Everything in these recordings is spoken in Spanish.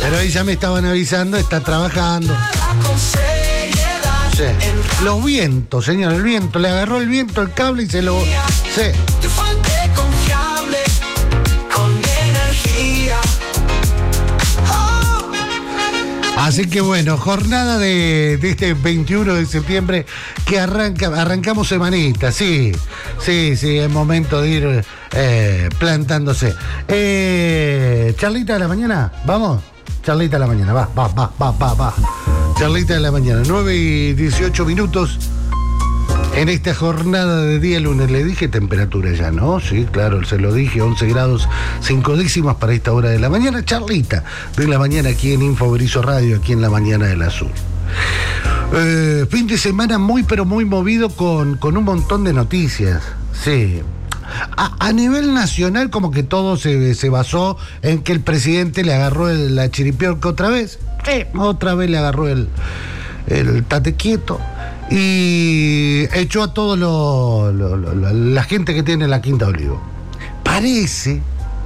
Pero ahí ya me estaban avisando, está trabajando. Sí. Los vientos, señor, el viento. Le agarró el viento el cable y se lo... Sí. Así que bueno, jornada de este 21 de septiembre que arrancamos semanita, sí, es momento de ir plantándose. Charlita de la mañana, vamos, charlita de la mañana, va. Charlita de la mañana, 9:18 en esta jornada de día lunes. Le dije temperatura ya, ¿no? Sí, claro, se lo dije, 11 grados 5 décimas para esta hora de la mañana. Charlita de la mañana aquí en Info Berizo Radio, aquí en la mañana del Azul. Fin de semana muy pero muy movido con un montón de noticias, sí. A nivel nacional como que todo se basó en que el presidente le agarró la chiripiorca otra vez. Sí, otra vez le agarró el tate quieto y echó a toda la gente que tiene la Quinta Olivo. Parece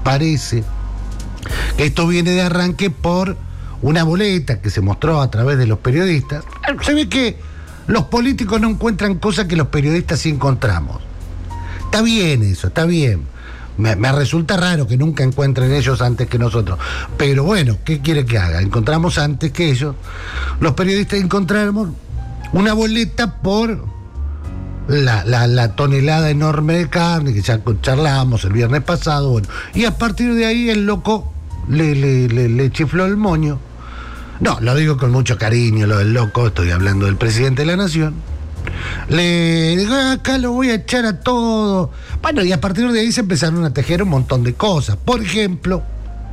que esto viene de arranque por una boleta que se mostró a través de los periodistas. Se ve que los políticos no encuentran cosas que los periodistas sí encontramos. Está bien eso, está bien. Me resulta raro que nunca encuentren ellos antes que nosotros. Pero bueno, ¿qué quiere que haga? Encontramos antes que ellos. Los periodistas encontramos una boleta por la tonelada enorme de carne que ya charlábamos el viernes pasado. Bueno, y a partir de ahí el loco le chifló el moño. No, lo digo con mucho cariño, lo del loco, estoy hablando del presidente de la nación. Le digo, acá lo voy a echar a todo. Bueno, y a partir de ahí se empezaron a tejer un montón de cosas. Por ejemplo,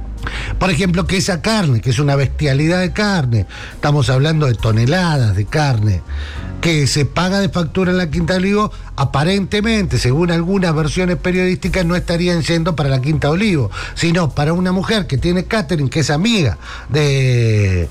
que esa carne, que es una bestialidad de carne, estamos hablando de toneladas de carne, que se paga de factura en la Quinta Olivo, aparentemente, según algunas versiones periodísticas, no estarían yendo para la Quinta Olivo, sino para una mujer que tiene catering, que es amiga de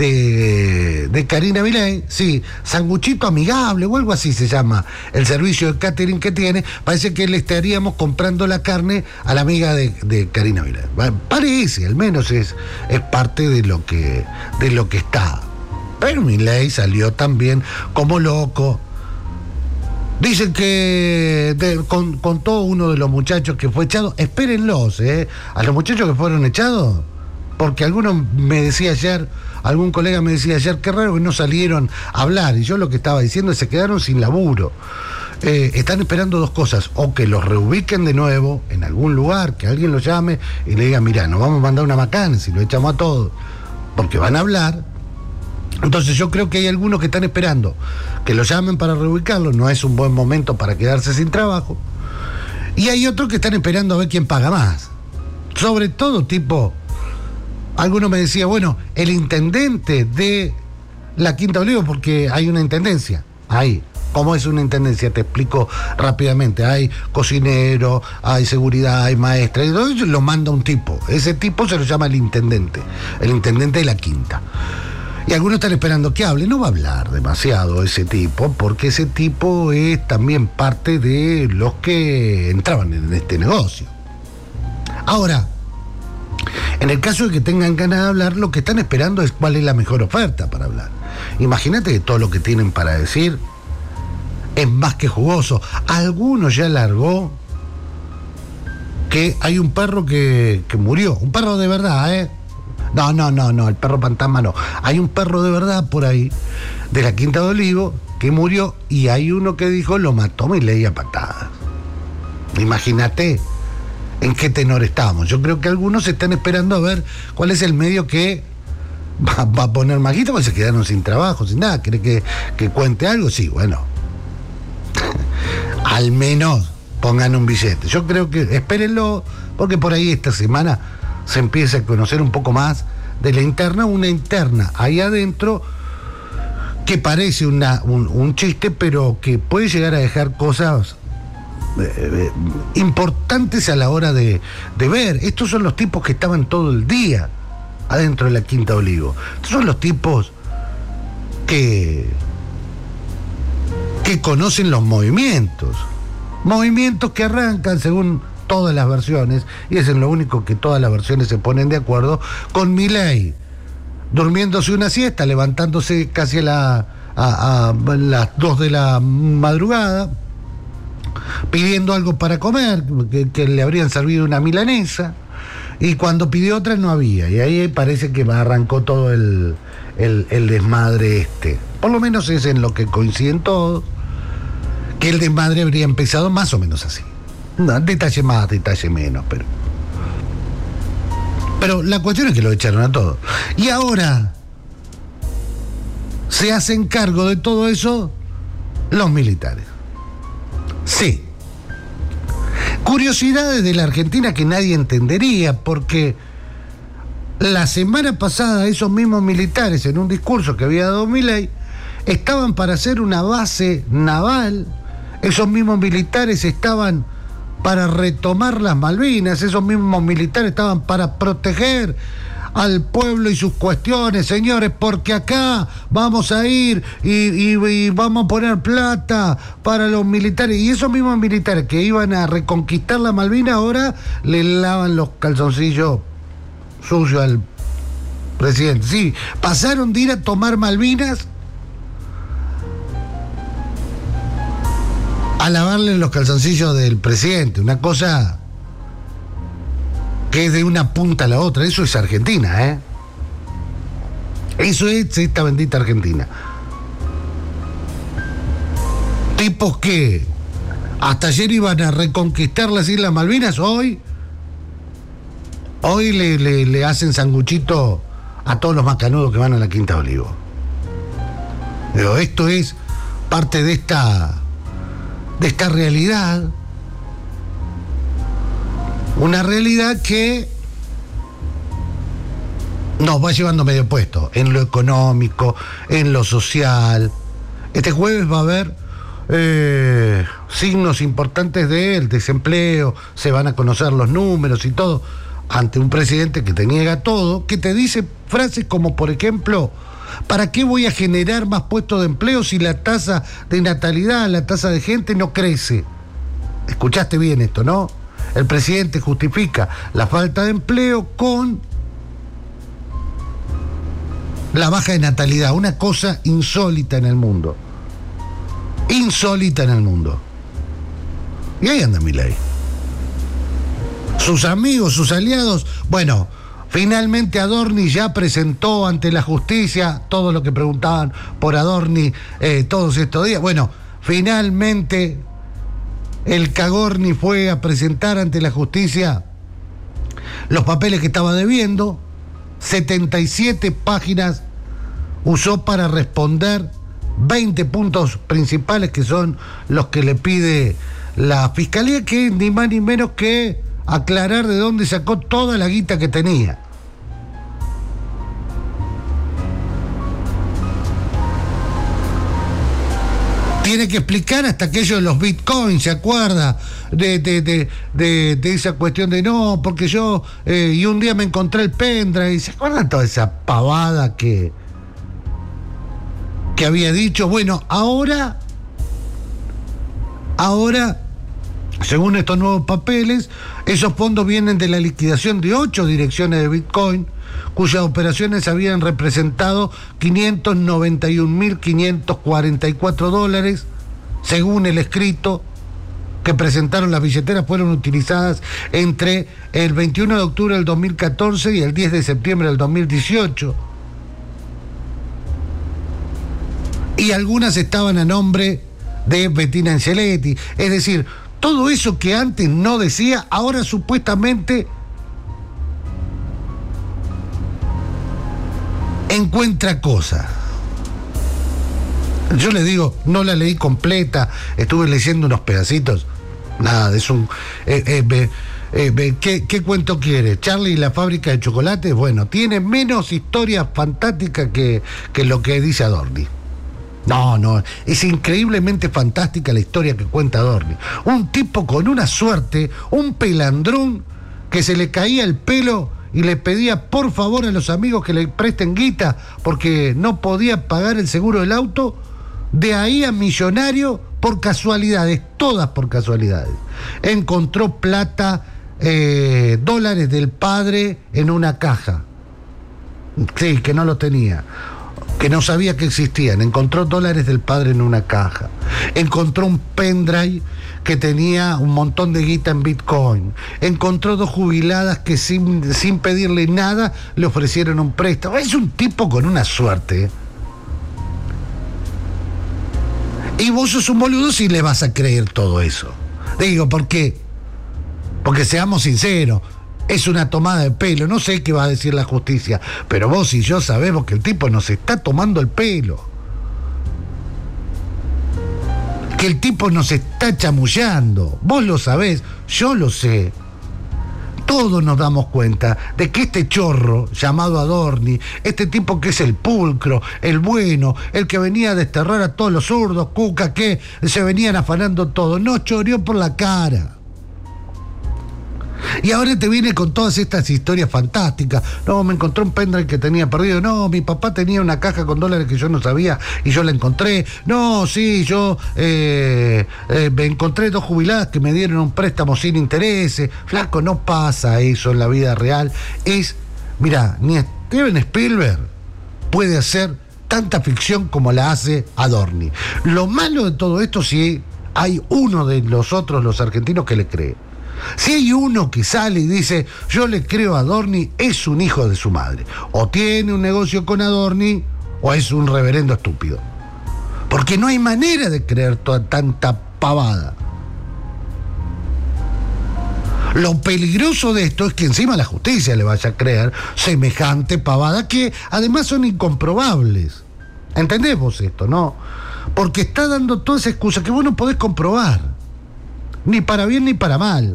Karina Milei, sí, sanguchito amigable o algo así se llama el servicio de catering que tiene. Parece que le estaríamos comprando la carne a la amiga de Karina Milei. Parece, al menos es parte de lo que está. Pero Milei salió también como loco. Dicen que contó uno de los muchachos que fue echado. Espérenlos, a los muchachos que fueron echados, porque algún colega me decía ayer, qué raro que no salieron a hablar. Y yo lo que estaba diciendo es que se quedaron sin laburo. Están esperando dos cosas: o que los reubiquen de nuevo en algún lugar, que alguien los llame y le diga, mirá, nos vamos a mandar una macana si lo echamos a todos, porque van a hablar. Entonces yo creo que hay algunos que están esperando que lo llamen para reubicarlo, no es un buen momento para quedarse sin trabajo. Y hay otros que están esperando a ver quién paga más. Sobre todo tipo, alguno me decía, bueno, el intendente de la Quinta Olivo, porque hay una intendencia ahí. ¿Cómo es una intendencia? Te explico rápidamente. Hay cocinero, hay seguridad, hay maestra, y todo eso lo manda un tipo. Ese tipo se lo llama el intendente de la Quinta. Y algunos están esperando que hable. No va a hablar demasiado ese tipo, porque ese tipo es también parte de los que entraban en este negocio. Ahora, en el caso de que tengan ganas de hablar, lo que están esperando es cuál es la mejor oferta para hablar. Imagínate que todo lo que tienen para decir es más que jugoso. Algunos ya largó que hay un perro que murió. Un perro de verdad, No, el perro fantasma no. Hay un perro de verdad por ahí, de la Quinta de Olivo, que murió, y hay uno que dijo, lo mató Milei a patadas. Imagínate en qué tenor estamos. Yo creo que algunos están esperando a ver cuál es el medio que va a poner majito, porque se quedaron sin trabajo, sin nada. ¿Cree que cuente algo? Sí, bueno. Al menos pongan un billete. Yo creo que espérenlo, porque por ahí esta semana se empieza a conocer un poco más de la interna, una interna ahí adentro que parece un chiste, pero que puede llegar a dejar cosas importantes a la hora de ver. Estos son los tipos que estaban todo el día adentro de la Quinta Olivo. Estos son los tipos que conocen los movimientos que arrancan según todas las versiones, y es en lo único que todas las versiones se ponen de acuerdo con Milei durmiéndose una siesta, levantándose casi a las 2 de la madrugada, pidiendo algo para comer, que le habrían servido una milanesa, y cuando pidió otra no había, y ahí parece que arrancó todo el desmadre este. Por lo menos es en lo que coinciden todos, que el desmadre habría empezado más o menos así. No, detalle más, detalle menos, pero la cuestión es que lo echaron a todos. Y ahora se hacen cargo de todo eso los militares. Sí. Curiosidades de la Argentina que nadie entendería, porque la semana pasada esos mismos militares, en un discurso que había dado Milei, estaban para hacer una base naval. Esos mismos militares estaban para retomar las Malvinas, esos mismos militares estaban para proteger al pueblo y sus cuestiones, señores, porque acá vamos a ir y vamos a poner plata para los militares. Y esos mismos militares que iban a reconquistar la Malvinas ahora le lavan los calzoncillos sucios al presidente. Sí, pasaron de ir a tomar Malvinas a lavarle los calzoncillos del presidente, una cosa que es de una punta a la otra. Eso es Argentina, ¿eh? Eso es esta bendita Argentina. Tipos que hasta ayer iban a reconquistar las Islas Malvinas, hoy le hacen sanguchito a todos los macanudos que van a la Quinta de Olivo. Pero esto es parte de esta realidad, una realidad que nos va llevando medio puesto en lo económico, en lo social. Este jueves va a haber signos importantes del desempleo, se van a conocer los números y todo, ante un presidente que te niega todo, que te dice frases como, por ejemplo, ¿para qué voy a generar más puestos de empleo si la tasa de natalidad, la tasa de gente no crece? Escuchaste bien esto, ¿no? El presidente justifica la falta de empleo con la baja de natalidad, una cosa insólita en el mundo. Insólita en el mundo. Y ahí anda Milei. Sus amigos, sus aliados, bueno, finalmente Adorni ya presentó ante la justicia todo lo que preguntaban por Adorni todos estos días. Bueno, finalmente el Cagorni fue a presentar ante la justicia los papeles que estaba debiendo. 77 páginas usó para responder 20 puntos principales, que son los que le pide la fiscalía, que es ni más ni menos que aclarar de dónde sacó toda la guita que tenía. Tiene que explicar hasta aquello de los bitcoins, ¿se acuerda? De esa cuestión de no, porque yo y un día me encontré el pendrive. ¿Se acuerdan toda esa pavada que había dicho? Bueno, ahora, según estos nuevos papeles, esos fondos vienen de la liquidación de 8 direcciones de Bitcoin, cuyas operaciones habían representado $591.544, según el escrito que presentaron las billeteras, fueron utilizadas entre el 21 de octubre del 2014 y el 10 de septiembre del 2018. Y algunas estaban a nombre de Bettina Angeletti. Es decir, todo eso que antes no decía, ahora supuestamente encuentra cosas. Yo les digo, no la leí completa, estuve leyendo unos pedacitos. Nada, es un... ¿qué cuento quiere? ¿Charlie y la fábrica de chocolates? Bueno, tiene menos historia fantástica que lo que dice Adorni. No, es increíblemente fantástica la historia que cuenta Adorni. Un tipo con una suerte, un pelandrón que se le caía el pelo y le pedía por favor a los amigos que le presten guita porque no podía pagar el seguro del auto. De ahí a millonario por casualidades, todas por casualidades. Encontró plata, dólares del padre en una caja. Sí, que no los tenía, que no sabía que existían. Encontró dólares del padre en una caja. Encontró un pendrive que tenía un montón de guita en Bitcoin. Encontró 2 jubiladas que sin pedirle nada le ofrecieron un préstamo. Es un tipo con una suerte. Y vos sos un boludo si le vas a creer todo eso. Digo, ¿por qué? Porque seamos sinceros, es una tomada de pelo. No sé qué va a decir la justicia, pero vos y yo sabemos que el tipo nos está tomando el pelo. Que el tipo nos está chamullando. Vos lo sabés, yo lo sé. Todos nos damos cuenta de que este chorro llamado Adorni, este tipo que es el pulcro, el bueno, el que venía a desterrar a todos los zurdos, cuca, que se venían afanando todo, nos choreó por la cara. Y ahora te viene con todas estas historias fantásticas. No, me encontré un pendrive que tenía perdido. No, mi papá tenía una caja con dólares que yo no sabía y yo la encontré. No, sí, yo me encontré 2 jubiladas que me dieron un préstamo sin intereses. Flaco, no pasa eso en la vida real. Mira, ni Steven Spielberg puede hacer tanta ficción como la hace Adorni. Lo malo de todo esto, si hay uno de los otros, los argentinos, que le cree. Si hay uno que sale y dice, yo le creo a Adorni, es un hijo de su madre. O tiene un negocio con Adorni, o es un reverendo estúpido. Porque no hay manera de creer toda tanta pavada. Lo peligroso de esto es que encima la justicia le vaya a creer semejante pavada, que además son incomprobables. ¿Entendés vos esto, no? Porque está dando toda esa excusa que vos no podés comprobar. Ni para bien ni para mal.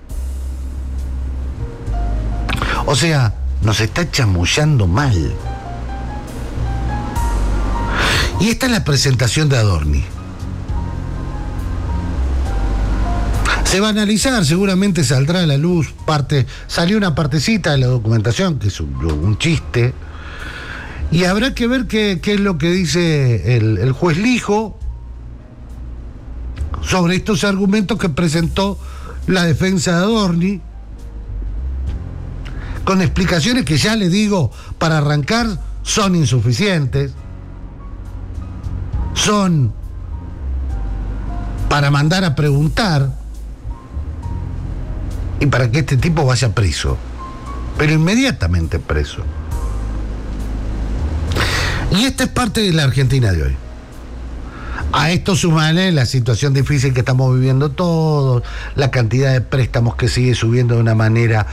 O sea, nos está chamullando mal. Y esta es la presentación de Adorni. Se va a analizar, seguramente saldrá a la luz salió una partecita de la documentación, que es un chiste, y habrá que ver qué es lo que dice el juez Lijo sobre estos argumentos que presentó la defensa de Adorni, con explicaciones que, ya les digo, para arrancar son insuficientes, son para mandar a preguntar y para que este tipo vaya preso, pero inmediatamente preso. Y esta es parte de la Argentina de hoy. A esto sumarle la situación difícil que estamos viviendo todos, la cantidad de préstamos que sigue subiendo de una manera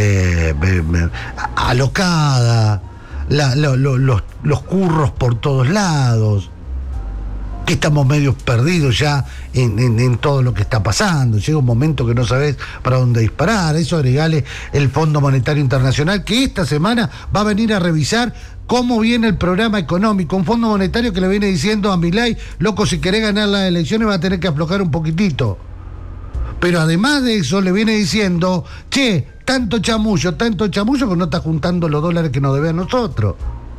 alocada, los curros por todos lados, que estamos medio perdidos ya en todo lo que está pasando. Llega un momento que no sabés para dónde disparar. Eso agregale el Fondo Monetario Internacional, que esta semana va a venir a revisar cómo viene el programa económico. Un Fondo Monetario que le viene diciendo a Milei, loco, si querés ganar las elecciones va a tener que aflojar un poquitito. Pero además de eso le viene diciendo, che, tanto chamullo, que no está juntando los dólares que nos debe a nosotros.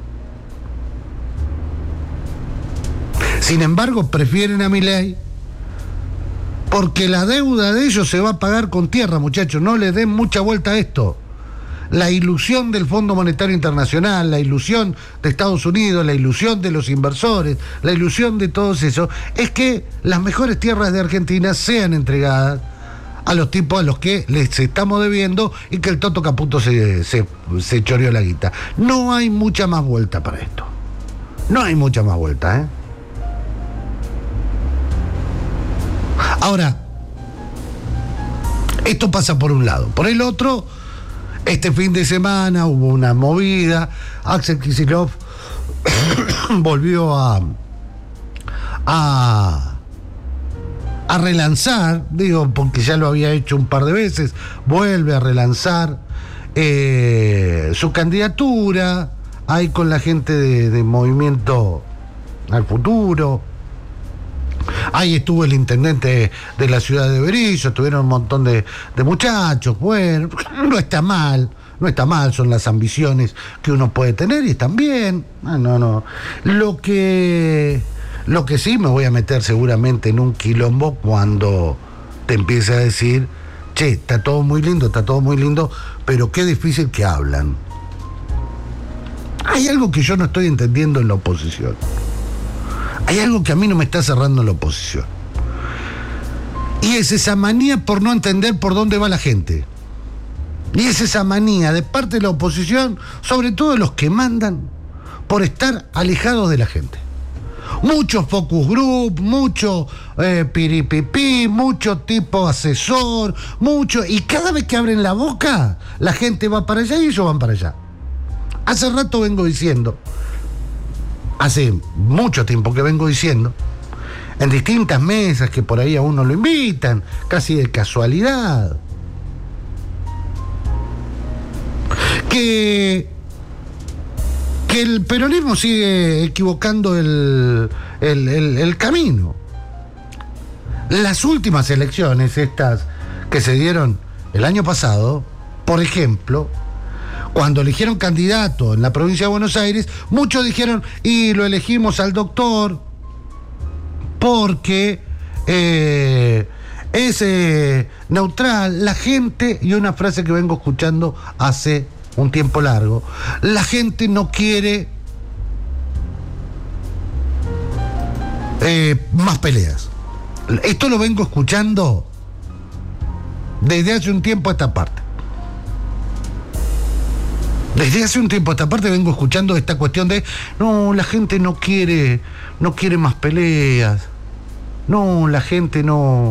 Sin embargo, prefieren a Milei porque la deuda de ellos se va a pagar con tierra, muchachos. No le den mucha vuelta a esto. La ilusión del Fondo Monetario Internacional, la ilusión de Estados Unidos, la ilusión de los inversores, la ilusión de todos eso, es que las mejores tierras de Argentina sean entregadas a los tipos a los que les estamos debiendo y que el Toto Caputo se choreó la guita. No hay mucha más vuelta para esto. No hay mucha más vuelta, ¿eh? Ahora, esto pasa por un lado. Por el otro, este fin de semana hubo una movida. Axel Kicillof volvió a relanzar, digo, porque ya lo había hecho un par de veces, vuelve a relanzar su candidatura, ahí con la gente de Movimiento al Futuro. Ahí estuvo el intendente de la ciudad de Berisso, estuvieron un montón de muchachos. Bueno, no está mal, son las ambiciones que uno puede tener y están bien. No. Lo que sí me voy a meter seguramente en un quilombo cuando te empiece a decir, che, está todo muy lindo, pero qué difícil que hablan. Hay algo que yo no estoy entendiendo en la oposición. Hay algo que a mí no me está cerrando en la oposición. Y es esa manía por no entender por dónde va la gente. Y es esa manía de parte de la oposición, sobre todo de los que mandan, por estar alejados de la gente. Muchos focus group, mucho piripipí, mucho tipo asesor, mucho... Y cada vez que abren la boca, la gente va para allá y ellos van para allá. Hace rato vengo diciendo, hace mucho tiempo que vengo diciendo, en distintas mesas que por ahí a uno lo invitan, casi de casualidad, que el peronismo sigue equivocando el camino. Las últimas elecciones, estas que se dieron el año pasado, por ejemplo, cuando eligieron candidato en la provincia de Buenos Aires, muchos dijeron, y lo elegimos al doctor porque es neutral. La gente, y una frase que vengo escuchando hace un tiempo largo, la gente no quiere más peleas. Esto lo vengo escuchando desde hace un tiempo a esta parte. Desde hace un tiempo a esta parte vengo escuchando esta cuestión de no, la gente no quiere más peleas. No, la gente no.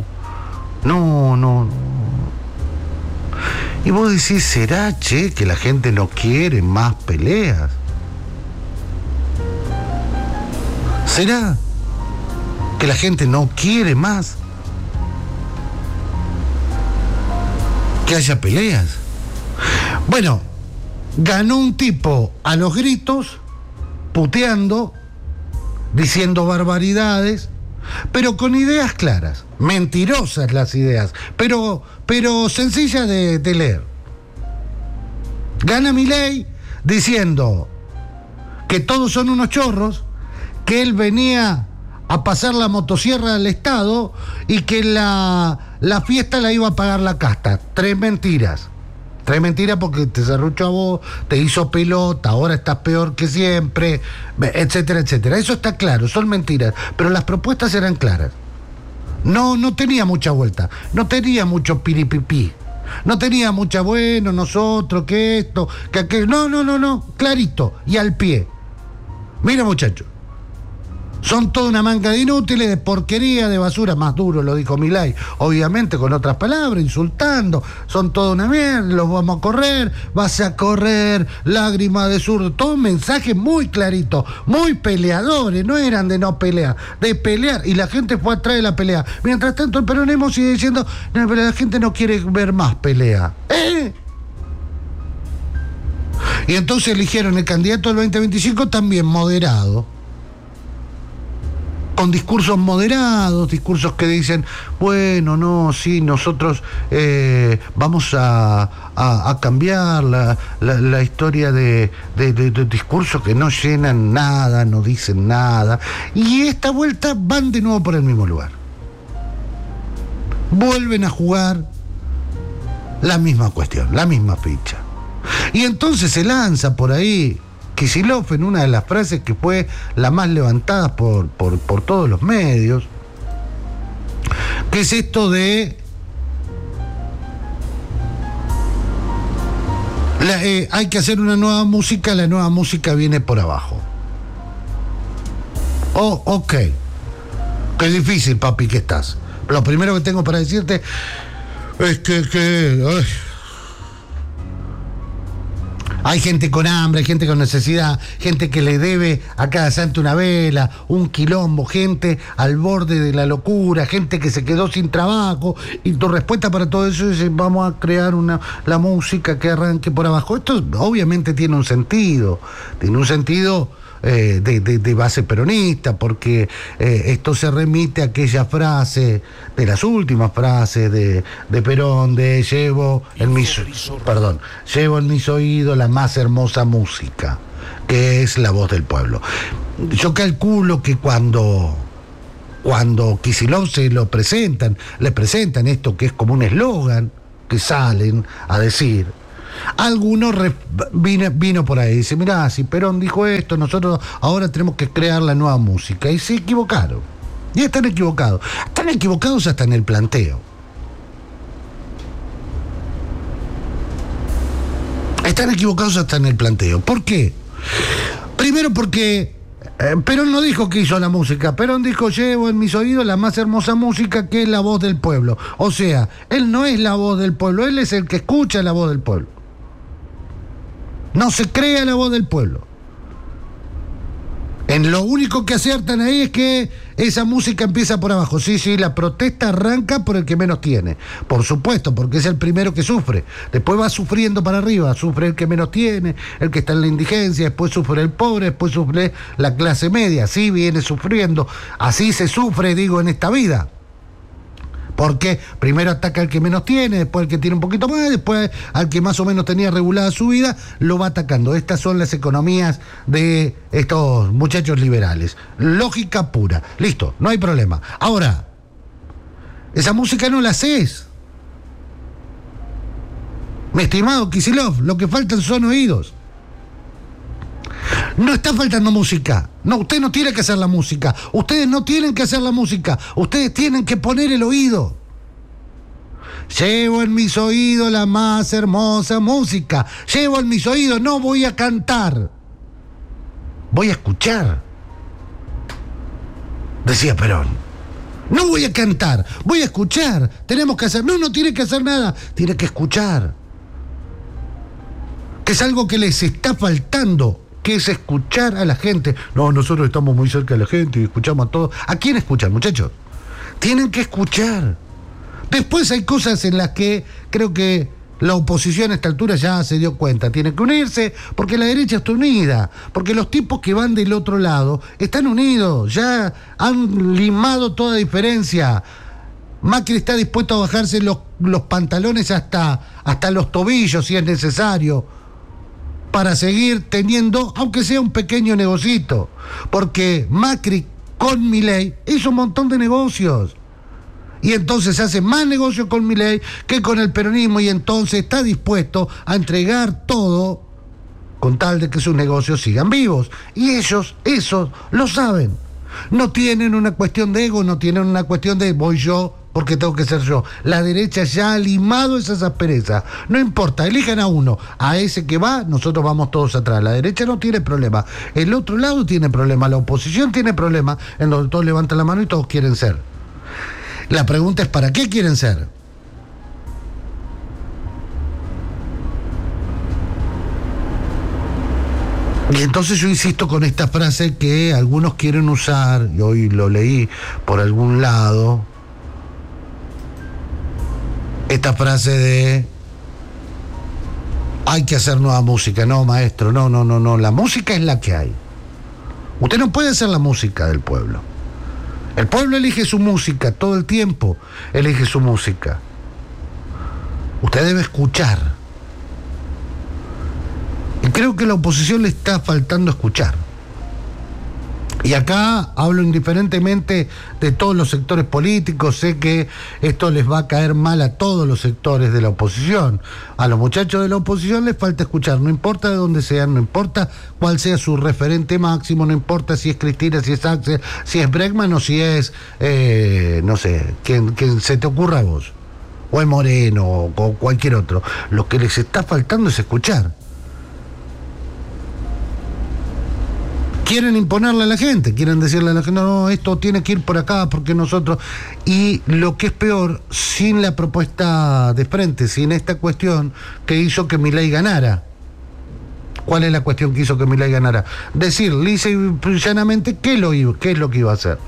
Y vos decís, ¿será, che, que la gente no quiere más peleas? ¿Será que la gente no quiere más que haya peleas? Bueno, ganó un tipo a los gritos, puteando, diciendo barbaridades, pero con ideas claras, mentirosas las ideas, pero sencillas de leer. Gana Milei diciendo que todos son unos chorros, que él venía a pasar la motosierra al Estado y que la fiesta la iba a pagar la casta. Tres mentiras porque te serruchó a vos, te hizo pelota, ahora estás peor que siempre, etcétera, etcétera. Eso está claro, son mentiras, pero las propuestas eran claras. No tenía mucha vuelta, no tenía mucho piripipí, no tenía mucha, bueno, nosotros, que esto, que aquello, no, clarito y al pie. Mira, muchachos, son toda una manga de inútiles, de porquería, de basura, más duro lo dijo Milei, obviamente con otras palabras, insultando, son toda una mierda, los vamos a correr, vas a correr, lágrima de zurdo, todo mensajes muy claritos, muy peleadores, no eran de no pelear, de pelear, y la gente fue atrás de la pelea. Mientras tanto el peronismo sigue diciendo, no, pero la gente no quiere ver más pelea. Y entonces eligieron el candidato del 2025 también moderado, con discursos moderados, discursos que dicen, bueno, no, sí, nosotros vamos a cambiar la historia de discursos que no llenan nada, no dicen nada. Y esta vuelta van de nuevo por el mismo lugar. Vuelven a jugar la misma cuestión, la misma ficha. Y entonces se lanza por ahí Kicillof en una de las frases que fue la más levantada por todos los medios, que es esto de hay que hacer una nueva música, la nueva música viene por abajo. Oh, ok. Qué difícil, papi, que estás. Lo primero que tengo para decirte es que hay gente con hambre, hay gente con necesidad, gente que le debe a cada santo una vela, un quilombo, gente al borde de la locura, gente que se quedó sin trabajo, y tu respuesta para todo eso es: vamos a crear la música que arranque por abajo. Esto obviamente tiene un sentido de base peronista, porque esto se remite a aquella frase, de las últimas frases de Perón, de llevo en mis oídos la más hermosa música, que es la voz del pueblo. Yo calculo que cuando Kicillof le presentan esto que es como un eslogan que salen a decir, Algunos vino por ahí, dice, mirá, si Perón dijo esto, nosotros ahora tenemos que crear la nueva música. Y se equivocaron. Y están equivocados. Están equivocados hasta en el planteo. Están equivocados hasta en el planteo. ¿Por qué? Primero porque Perón no dijo que hizo la música. Perón dijo, llevo en mis oídos la más hermosa música, que es la voz del pueblo. O sea, él no es la voz del pueblo, él es el que escucha la voz del pueblo. No se crea la voz del pueblo. En lo único que aciertan ahí es que esa música empieza por abajo. Sí, la protesta arranca por el que menos tiene. Por supuesto, porque es el primero que sufre. Después va sufriendo para arriba. Sufre el que menos tiene, el que está en la indigencia, después sufre el pobre, después sufre la clase media. Así viene sufriendo. Así se sufre, digo, en esta vida. Porque primero ataca al que menos tiene, después al que tiene un poquito más, después al que más o menos tenía regulada su vida, lo va atacando. Estas son las economías de estos muchachos liberales. Lógica pura. Listo, no hay problema. Ahora, esa música no la haces. Mi estimado Kicillof, lo que faltan son oídos. No está faltando música. No, usted no tiene que hacer la música. Ustedes no tienen que hacer la música. Ustedes tienen que poner el oído. Llevo en mis oídos la más hermosa música. Llevo en mis oídos, no voy a cantar. Voy a escuchar. Decía Perón. No voy a cantar, voy a escuchar. Tenemos que hacer. No tiene que hacer nada. Tiene que escuchar. Que es algo que les está faltando. Que es escuchar a la gente. No, nosotros estamos muy cerca de la gente y escuchamos a todos. ¿A quién escuchan, muchachos? Tienen que escuchar. Después hay cosas en las que creo que la oposición a esta altura ya se dio cuenta. Tiene que unirse porque la derecha está unida. Porque los tipos que van del otro lado están unidos. Ya han limado toda diferencia. Macri está dispuesto a bajarse los pantalones hasta los tobillos si es necesario, para seguir teniendo, aunque sea un pequeño negocito, porque Macri con Milei hizo un montón de negocios, y entonces hace más negocio con Milei que con el peronismo, y entonces está dispuesto a entregar todo con tal de que sus negocios sigan vivos, y ellos lo saben. No tienen una cuestión de ego, no tienen una cuestión de voy yo porque tengo que ser yo. La derecha ya ha limado esas asperezas. No importa, elijan a uno. A ese que va, nosotros vamos todos atrás. La derecha no tiene problema. El otro lado tiene problema. La oposición tiene problema en donde todos levantan la mano y todos quieren ser. La pregunta es, ¿para qué quieren ser? Y entonces yo insisto con esta frase que algunos quieren usar, y hoy lo leí por algún lado, esta frase de hay que hacer nueva música. No, maestro, no, la música es la que hay. Usted no puede hacer la música del pueblo. El pueblo elige su música, todo el tiempo elige su música. Usted debe escuchar. Y creo que a la oposición le está faltando escuchar. Y acá hablo indiferentemente de todos los sectores políticos. Sé que esto les va a caer mal a todos los sectores de la oposición. A los muchachos de la oposición les falta escuchar. No importa de dónde sean, no importa cuál sea su referente máximo, no importa si es Cristina, si es Axel, si es Bregman o si es, no sé, quien se te ocurra a vos. O es Moreno o cualquier otro. Lo que les está faltando es escuchar. Quieren imponerle a la gente, quieren decirle a la gente, no, esto tiene que ir por acá porque nosotros... Y lo que es peor, sin la propuesta de frente, sin esta cuestión que hizo que Milei ganara. ¿Cuál es la cuestión que hizo que Milei ganara? Decir lisa y llanamente qué es lo que iba a hacer.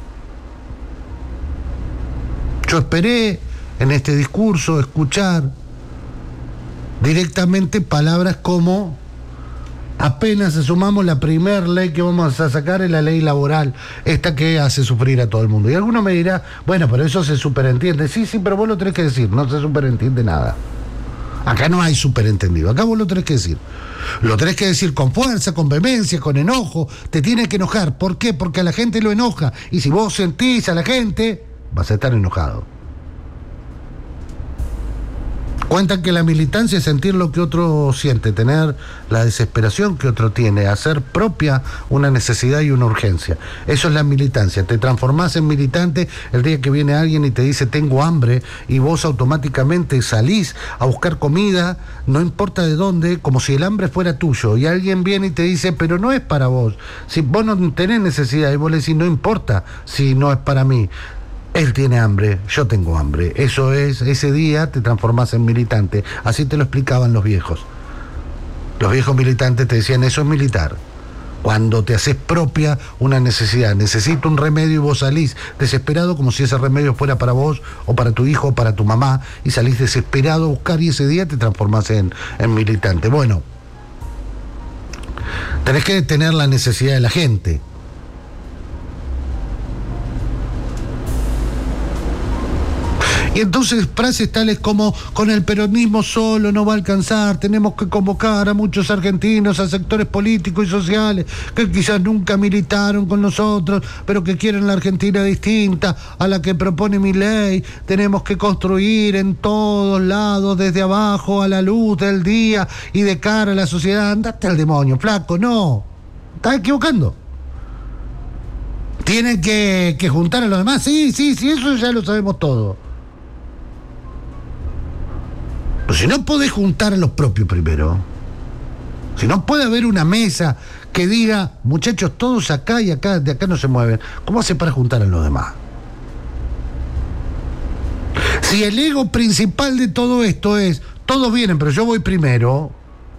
Yo esperé en este discurso escuchar directamente palabras como... Apenas sumamos la primera ley que vamos a sacar es la ley laboral, esta que hace sufrir a todo el mundo. Y alguno me dirá, bueno, pero eso se superentiende. Sí, pero vos lo tenés que decir, no se superentiende nada. Acá no hay superentendido, acá vos lo tenés que decir. Lo tenés que decir con fuerza, con vehemencia, con enojo, te tiene que enojar. ¿Por qué? Porque a la gente lo enoja. Y si vos sentís a la gente, vas a estar enojado. Cuentan que la militancia es sentir lo que otro siente, tener la desesperación que otro tiene, hacer propia una necesidad y una urgencia. Eso es la militancia. Te transformás en militante el día que viene alguien y te dice tengo hambre y vos automáticamente salís a buscar comida, no importa de dónde, como si el hambre fuera tuyo, y alguien viene y te dice pero no es para vos. Si vos no tenés necesidad y vos le decís no importa si no es para mí. Él tiene hambre, yo tengo hambre. Eso es, ese día te transformás en militante. Así te lo explicaban los viejos. Los viejos militantes te decían, eso es militar. Cuando te haces propia una necesidad, necesito un remedio y vos salís desesperado como si ese remedio fuera para vos o para tu hijo o para tu mamá y salís desesperado a buscar y ese día te transformás en militante. Bueno, tenés que detener la necesidad de la gente. Y entonces frases tales como con el peronismo solo no va a alcanzar, tenemos que convocar a muchos argentinos, a sectores políticos y sociales que quizás nunca militaron con nosotros, pero que quieren la Argentina distinta a la que propone Milei. Tenemos que construir en todos lados, desde abajo a la luz del día y de cara a la sociedad. Andate al demonio, flaco, no, estás equivocando. Tienen que juntar a los demás, sí, eso ya lo sabemos todo. Pero si no podés juntar a los propios primero, si no puede haber una mesa que diga, muchachos, todos acá y acá, de acá no se mueven, ¿cómo hace para juntar a los demás? Si el ego principal de todo esto es, todos vienen, pero yo voy primero,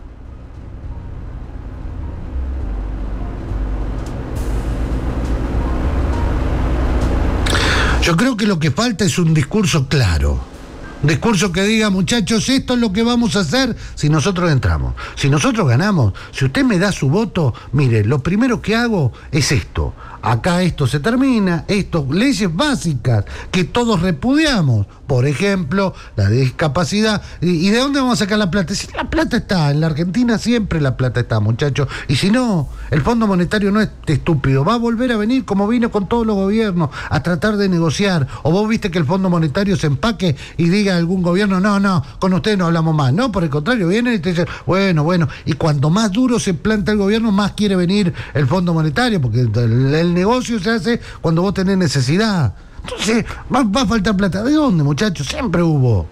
yo creo que lo que falta es un discurso claro. Un discurso que diga, muchachos, esto es lo que vamos a hacer si nosotros entramos. Si nosotros ganamos, si usted me da su voto, mire, lo primero que hago es esto. Acá esto se termina, esto, leyes básicas que todos repudiamos. Por ejemplo, la discapacidad. ¿Y de dónde vamos a sacar la plata? Si la plata está, en la Argentina siempre la plata está, muchachos. Y si no, el Fondo Monetario no es estúpido, va a volver a venir como vino con todos los gobiernos a tratar de negociar. O vos viste que el Fondo Monetario se empaque y diga a algún gobierno, no, con ustedes no hablamos más. No, por el contrario, vienen y te dicen, bueno. Y cuanto más duro se planta el gobierno, más quiere venir el Fondo Monetario, porque el negocio se hace cuando vos tenés necesidad. Entonces, va a faltar plata. ¿De dónde, muchachos? Siempre hubo.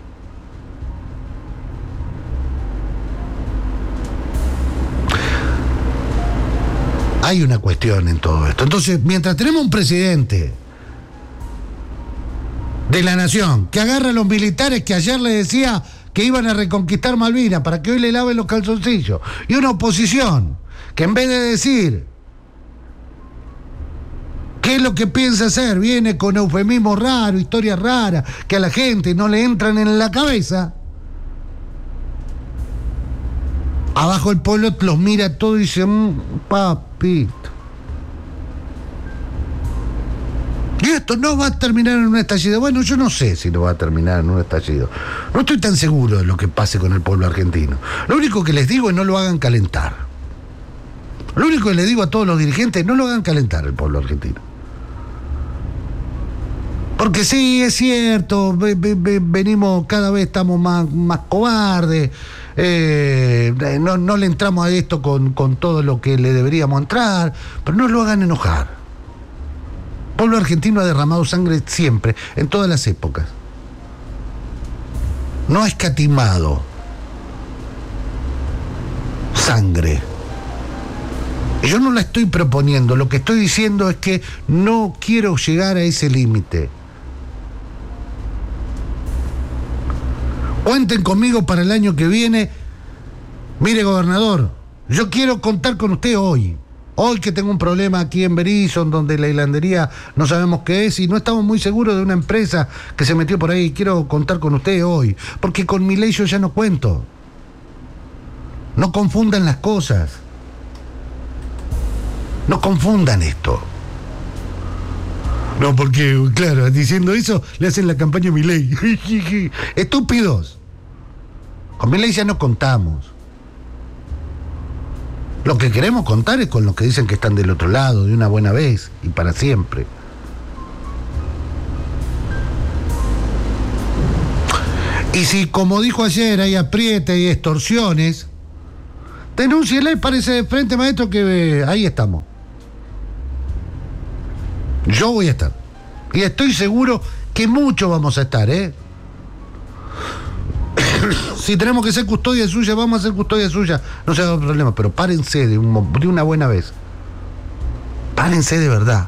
Hay una cuestión en todo esto. Entonces, mientras tenemos un presidente de la nación que agarra a los militares que ayer le decía que iban a reconquistar Malvinas para que hoy le laven los calzoncillos, y una oposición que en vez de decir ¿qué es lo que piensa hacer? Viene con eufemismos raros, historias raras, que a la gente no le entran en la cabeza. Abajo el pueblo los mira todo y dice, papito. Y esto no va a terminar en un estallido. Bueno, yo no sé si no va a terminar en un estallido. No estoy tan seguro de lo que pase con el pueblo argentino. Lo único que les digo es no lo hagan calentar. Lo único que les digo a todos los dirigentes, no lo hagan calentar el pueblo argentino. Porque sí, es cierto, venimos, cada vez estamos más cobardes, no le entramos a esto con todo lo que le deberíamos entrar, pero no lo hagan enojar. El pueblo argentino ha derramado sangre siempre, en todas las épocas. No ha escatimado sangre. Y yo no la estoy proponiendo, lo que estoy diciendo es que no quiero llegar a ese límite. Cuenten conmigo para el año que viene. Mire, gobernador, yo quiero contar con usted hoy. Hoy que tengo un problema aquí en Berizo, donde la hilandería no sabemos qué es y no estamos muy seguros de una empresa que se metió por ahí. Quiero contar con usted hoy, porque con Milei yo ya no cuento. No confundan las cosas. No confundan esto. No, porque, claro, diciendo eso, le hacen la campaña a Milei. Estúpidos. Con Milei ya no contamos. Lo que queremos contar es con los que dicen que están del otro lado, de una buena vez y para siempre. Y si, como dijo ayer, hay apriete y extorsiones, denúnciela y parece de frente, maestro, que ahí estamos. Yo voy a estar. Y estoy seguro que muchos vamos a estar, ¿eh? Si tenemos que ser custodia suya, vamos a ser custodia suya. No se haga problema, pero párense de una buena vez. Párense de verdad.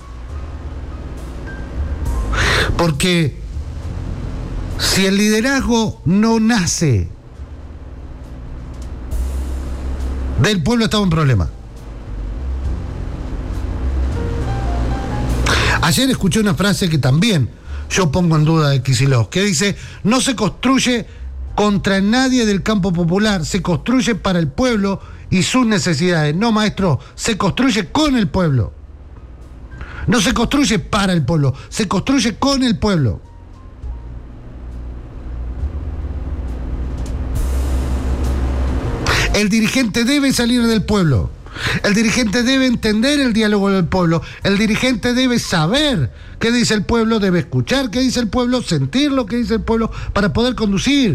Porque si el liderazgo no nace del pueblo, estamos en problema. Ayer escuché una frase que también yo pongo en duda de Kicillof, que dice: no se construye contra nadie del campo popular, se construye para el pueblo y sus necesidades. No, maestro, se construye con el pueblo. No se construye para el pueblo, se construye con el pueblo. El dirigente debe salir del pueblo. El dirigente debe entender el diálogo del pueblo. El dirigente debe saber qué dice el pueblo, debe escuchar qué dice el pueblo, sentir lo que dice el pueblo para poder conducir.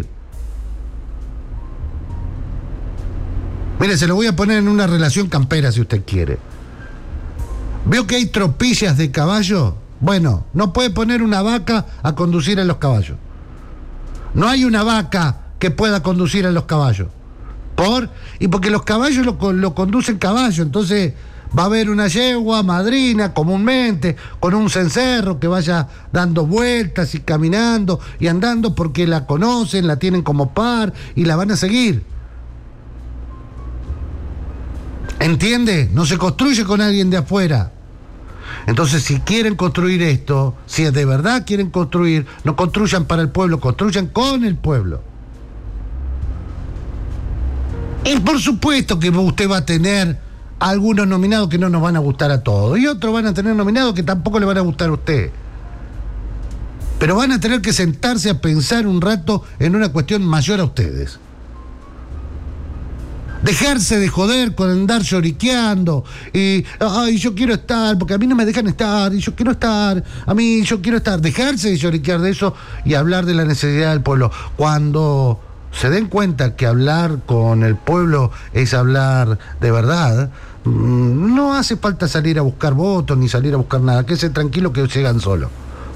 Mire, se lo voy a poner en una relación campera si usted quiere. ¿Veo que hay tropillas de caballo? Bueno, no puede poner una vaca a conducir a los caballos. No hay una vaca que pueda conducir a los caballos. Y porque los caballos lo conducen caballos, entonces va a haber una yegua madrina comúnmente, con un cencerro que vaya dando vueltas y caminando y andando porque la conocen, la tienen como par y la van a seguir. ¿Entiende? No se construye con alguien de afuera. Entonces, si quieren construir esto, si de verdad quieren construir, no construyan para el pueblo, construyan con el pueblo. Y por supuesto que usted va a tener algunos nominados que no nos van a gustar a todos, y otros van a tener nominados que tampoco le van a gustar a usted. Pero van a tener que sentarse a pensar un rato en una cuestión mayor a ustedes. Dejarse de joder con andar lloriqueando y ay, yo quiero estar, porque a mí no me dejan estar, y yo quiero estar, a mí yo quiero estar. Dejarse de lloriquear de eso y hablar de la necesidad del pueblo. Cuando se den cuenta que hablar con el pueblo es hablar de verdad, no hace falta salir a buscar votos ni salir a buscar nada, quédese tranquilo que llegan solos.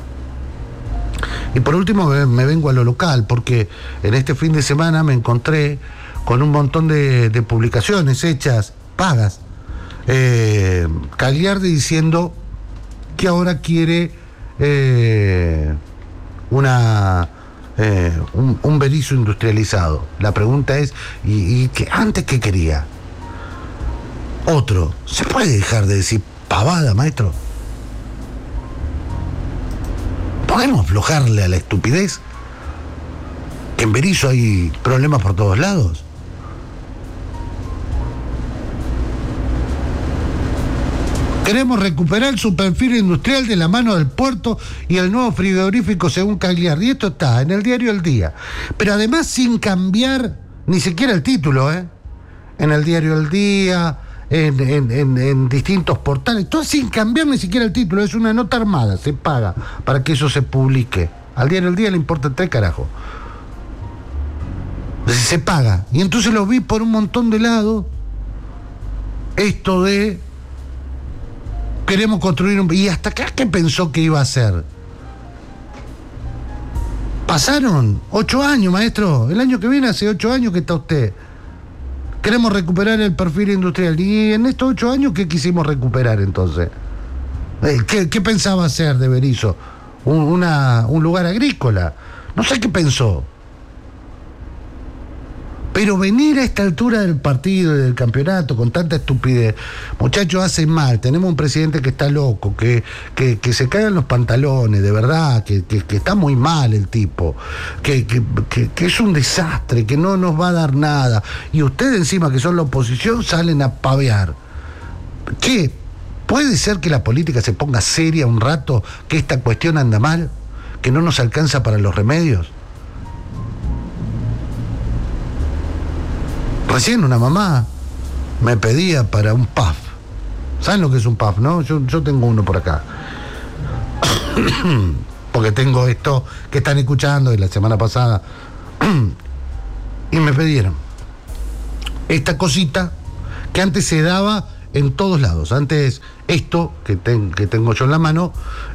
Y por último me vengo a lo local, porque en este fin de semana me encontré con un montón de publicaciones hechas, pagas. Cagliardi diciendo que ahora quiere un Berisso industrializado. La pregunta es, ¿y que antes qué quería? Otro, ¿se puede dejar de decir pavada, maestro? ¿Podemos aflojarle a la estupidez? Que en Berisso hay problemas por todos lados. Queremos recuperar su perfil industrial de la mano del puerto y el nuevo frigorífico según Cagliardi. Y esto está en el diario El Día. Pero además sin cambiar ni siquiera el título, ¿eh? En el diario El Día, en distintos portales, todo sin cambiar ni siquiera el título. Es una nota armada, se paga para que eso se publique. Al diario El Día le importa 3 carajos. Se paga. Y entonces lo vi por un montón de lados. Esto de queremos construir un... ¿Y hasta acá qué pensó que iba a hacer? Pasaron 8 años, maestro. El año que viene hace 8 años que está usted. Queremos recuperar el perfil industrial. ¿Y en estos 8 años qué quisimos recuperar entonces? ¿Qué pensaba hacer de Berisso? Un lugar agrícola. No sé qué pensó. Pero venir a esta altura del partido y del campeonato con tanta estupidez, muchachos, hacen mal. Tenemos un presidente que está loco, que se caen los pantalones, de verdad, que está muy mal el tipo, que es un desastre, que no nos va a dar nada. Y ustedes encima, que son la oposición, salen a pavear. ¿Qué? ¿Puede ser que la política se ponga seria un rato, que esta cuestión anda mal, que no nos alcanza para los remedios? Recién una mamá me pedía para un PAF. ¿Saben lo que es un PAF, no? Yo tengo uno por acá. Porque tengo esto que están escuchando de la semana pasada. Y me pidieron esta cosita que antes se daba en todos lados. Antes esto que tengo yo en la mano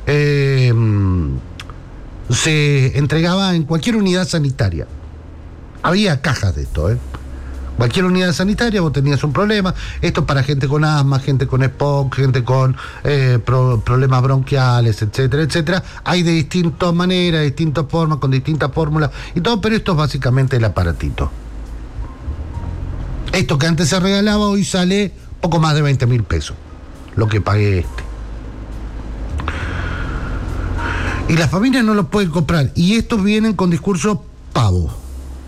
se entregaba en cualquier unidad sanitaria. Había cajas de esto, Cualquier unidad sanitaria, vos tenías un problema. Esto para gente con asma, gente con EPOC, gente con problemas bronquiales, etcétera, etcétera. Hay de distintas maneras, de distintas formas, con distintas fórmulas y todo, pero esto es básicamente el aparatito. Esto que antes se regalaba hoy sale poco más de 20.000 pesos, lo que pagué este. Y las familias no lo pueden comprar. Y estos vienen con discurso pavo.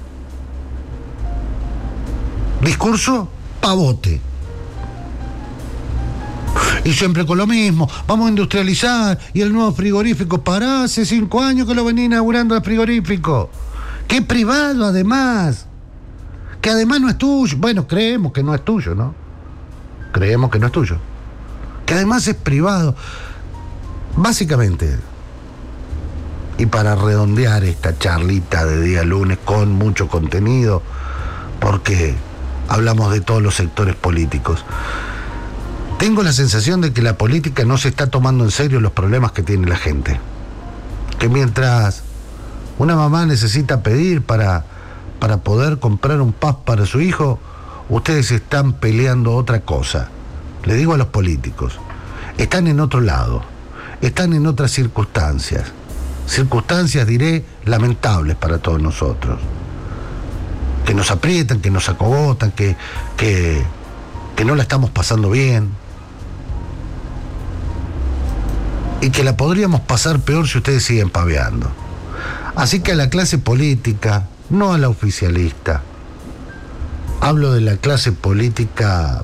Discurso pavote. Y siempre con lo mismo, vamos a industrializar, y el nuevo frigorífico, pará, hace 5 años que lo venía inaugurando el frigorífico, que es privado además, que además no es tuyo. Bueno, creemos que no es tuyo, ¿no? Creemos que no es tuyo, que además es privado. Básicamente, y para redondear esta charlita de día lunes con mucho contenido, porque hablamos de todos los sectores políticos, tengo la sensación de que la política no se está tomando en serio los problemas que tiene la gente. Que mientras una mamá necesita pedir para poder comprar un paz para su hijo, ustedes están peleando otra cosa. Le digo a los políticos, están en otro lado, están en otras circunstancias. Circunstancias, diré, lamentables para todos nosotros. Que nos aprietan, que nos acogotan, que no la estamos pasando bien. Y que la podríamos pasar peor si ustedes siguen paveando. Así que a la clase política, no a la oficialista, hablo de la clase política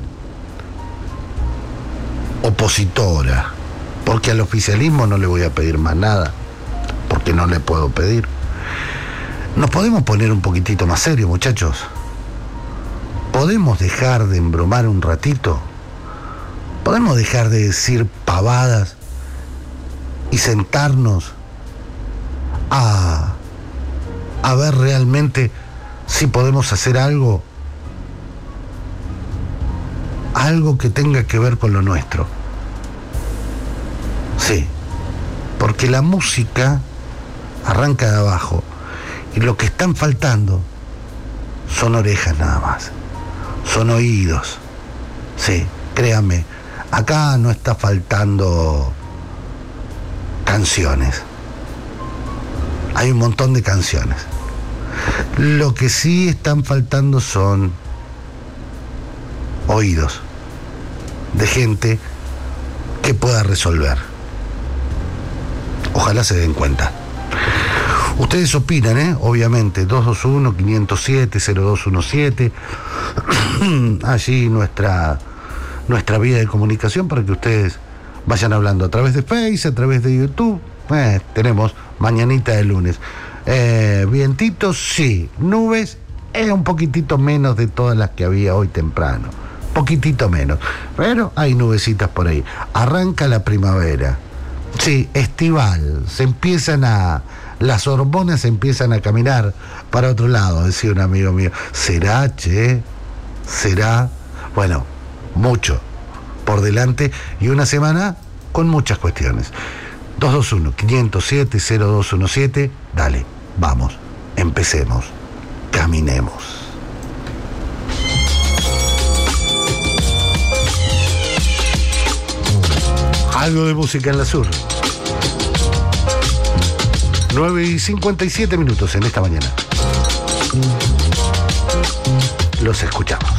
opositora, porque al oficialismo no le voy a pedir más nada, porque no le puedo pedir. Nos podemos poner un poquitito más serios, muchachos. ¿Podemos dejar de embromar un ratito? ¿Podemos dejar de decir pavadas y sentarnos a ver realmente si podemos hacer algo que tenga que ver con lo nuestro? Sí, porque la música arranca de abajo. Y lo que están faltando son orejas nada más, son oídos. Sí, créanme, acá no está faltando canciones. Hay un montón de canciones. Lo que sí están faltando son oídos de gente que pueda resolver. Ojalá se den cuenta. Ustedes opinan, obviamente, 221-507-0217, allí nuestra vía de comunicación para que ustedes vayan hablando a través de Facebook, a través de YouTube. Tenemos mañanita de lunes. Vientitos, sí. Nubes, un poquitito menos de todas las que había hoy temprano. Poquitito menos. Pero hay nubecitas por ahí. Arranca la primavera. Sí, estival. Las hormonas se empiezan a caminar para otro lado, decía un amigo mío. ¿Será, che? ¿Será? Bueno, mucho por delante y una semana con muchas cuestiones. 221-507-0217. Dale, vamos, empecemos, caminemos. Algo de música en la sur. 9:57 en esta mañana. Los escuchamos.